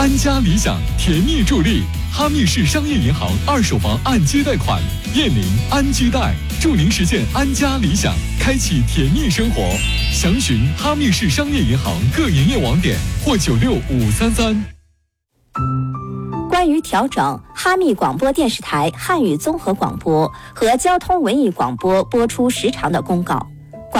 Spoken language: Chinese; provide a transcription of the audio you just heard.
安家理想甜蜜助力，哈密市商业银行二手房按揭贷款，燕邻安居贷，助您实现安家理想，开启甜蜜生活。详询哈密市商业银行各营业网点或96533。 关于调整哈密广播电视台汉语综合广播和交通文艺广播播出时长的公告。